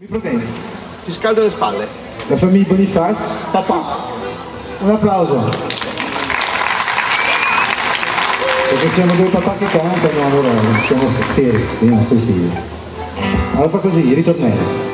Che problemi? Ti scaldo le spalle. La famiglia Boniface? Papà. Un applauso. Perché siamo due papà che cantano, allora siamo fieri dei nostri stili. Allora fa così, ritornello.